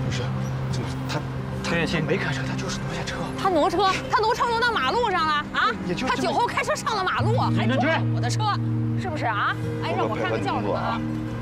不是，真的，他没开车，他就是挪下车。 他挪车挪到马路上了啊！他酒后开车上了马路，还撞了我的车，是不是啊？哎，让我看看叫什么啊？